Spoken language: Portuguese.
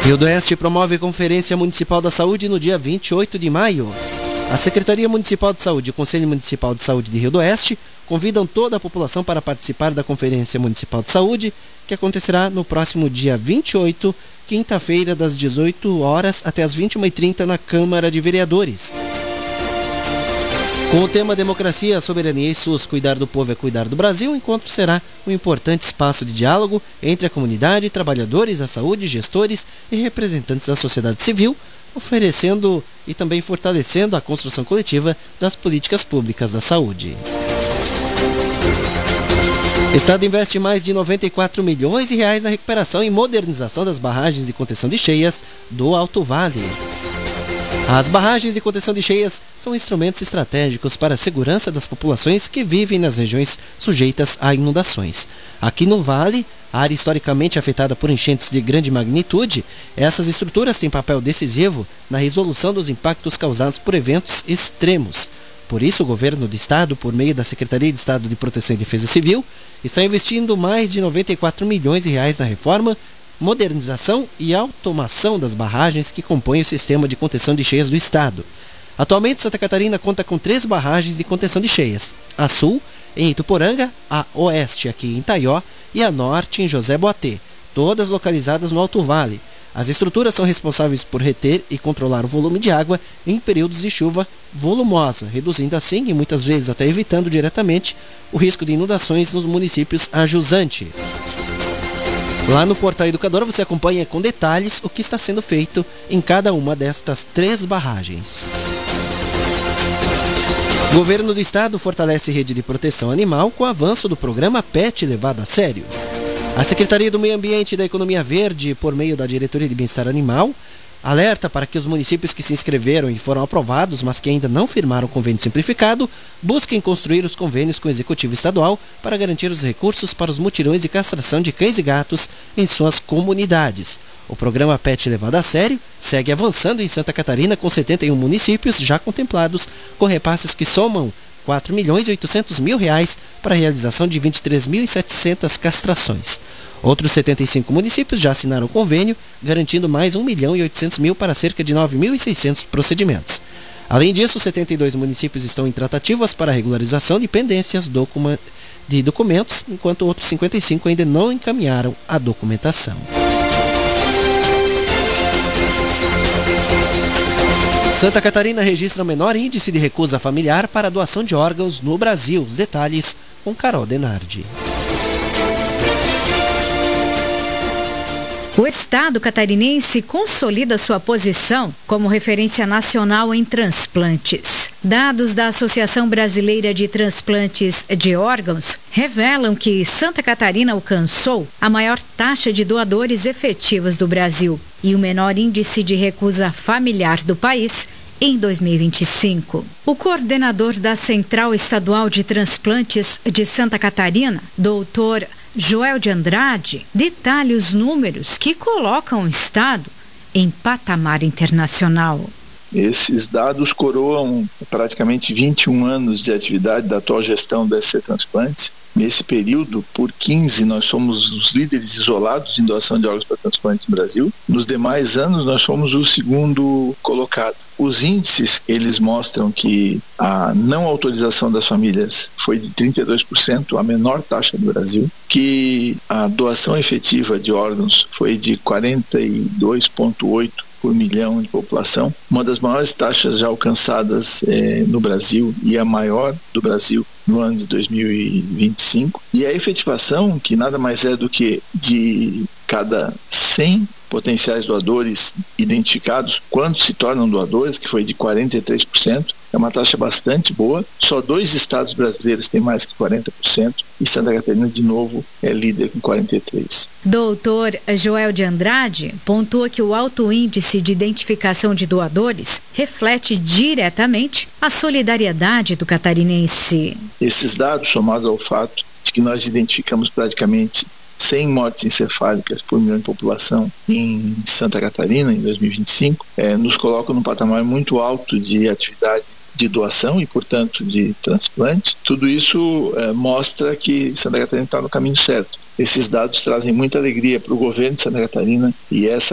Rio do Oeste promove Conferência Municipal da Saúde no dia 28 de maio. A Secretaria Municipal de Saúde e o Conselho Municipal de Saúde de Rio do Oeste convidam toda a população para participar da Conferência Municipal de Saúde, que acontecerá no próximo dia 28, quinta-feira, das 18 horas até as 21h30 na Câmara de Vereadores. Com o tema Democracia, Soberania e SUS, Cuidar do Povo é Cuidar do Brasil, o encontro será um importante espaço de diálogo entre a comunidade, trabalhadores da saúde, gestores e representantes da sociedade civil, oferecendo e também fortalecendo a construção coletiva das políticas públicas da saúde. O Estado investe mais de 94 milhões de reais na recuperação e modernização das barragens de contenção de cheias do Alto Vale. As barragens de contenção de cheias são instrumentos estratégicos para a segurança das populações que vivem nas regiões sujeitas a inundações. Aqui no Vale, área historicamente afetada por enchentes de grande magnitude, essas estruturas têm papel decisivo na resolução dos impactos causados por eventos extremos. Por isso, o governo do Estado, por meio da Secretaria de Estado de Proteção e Defesa Civil, está investindo mais de 94 milhões de reais na reforma, modernização e automação das barragens que compõem o sistema de contenção de cheias do Estado. Atualmente, Santa Catarina conta com 3 barragens de contenção de cheias: a sul, em Ituporanga, a oeste, aqui em Taió, e a norte, em José Boatê, todas localizadas no Alto Vale. As estruturas são responsáveis por reter e controlar o volume de água em períodos de chuva volumosa, reduzindo assim e muitas vezes até evitando diretamente o risco de inundações nos municípios a jusante. Lá no Portal Educador você acompanha com detalhes o que está sendo feito em cada uma destas 3 barragens. O governo do estado fortalece rede de proteção animal com o avanço do programa PET levado a sério. A Secretaria do Meio Ambiente e da Economia Verde, por meio da Diretoria de Bem-Estar Animal, alerta para que os municípios que se inscreveram e foram aprovados, mas que ainda não firmaram o convênio simplificado, busquem construir os convênios com o Executivo Estadual para garantir os recursos para os mutirões de castração de cães e gatos em suas comunidades. O programa PET levado a sério segue avançando em Santa Catarina com 71 municípios já contemplados, com repasses que somam R$ 4.800.000 para a realização de 23.700 castrações. Outros 75 municípios já assinaram o convênio, garantindo mais R$ 1.800.000 para cerca de 9.600 procedimentos. Além disso, 72 municípios estão em tratativas para a regularização de pendências de documentos, enquanto outros 55 ainda não encaminharam a documentação. Santa Catarina registra o menor índice de recusa familiar para a doação de órgãos no Brasil. Os detalhes com Carol Denardi. O Estado catarinense consolida sua posição como referência nacional em transplantes. Dados da Associação Brasileira de Transplantes de Órgãos revelam que Santa Catarina alcançou a maior taxa de doadores efetivos do Brasil e o menor índice de recusa familiar do país em 2025. O coordenador da Central Estadual de Transplantes de Santa Catarina, Dr. Joel de Andrade, detalha os números que colocam o Estado em patamar internacional. Esses dados coroam praticamente 21 anos de atividade da atual gestão da SC Transplantes. Nesse período, por 15, nós somos os líderes isolados em doação de órgãos para transplantes no Brasil. Nos demais anos, nós somos o segundo colocado. Os índices, eles mostram que a não autorização das famílias foi de 32%, a menor taxa do Brasil, que a doação efetiva de órgãos foi de 42,8% por milhão de população, uma das maiores taxas já alcançadas no Brasil e a maior do Brasil no ano de 2025. E a efetivação, que nada mais é do que de cada 100 potenciais doadores identificados, quando se tornam doadores, que foi de 43%, é uma taxa bastante boa. Só 2 estados brasileiros têm mais que 40% e Santa Catarina, de novo, é líder com 43%. Doutor Joel de Andrade pontua que o alto índice de identificação de doadores reflete diretamente a solidariedade do catarinense. Esses dados, somados ao fato de que nós identificamos praticamente 100 mortes encefálicas por milhão de população em Santa Catarina em 2025, nos colocam num patamar muito alto de atividade de doação e, portanto, de transplante. Tudo isso mostra que Santa Catarina está no caminho certo. Esses dados trazem muita alegria para o governo de Santa Catarina e essa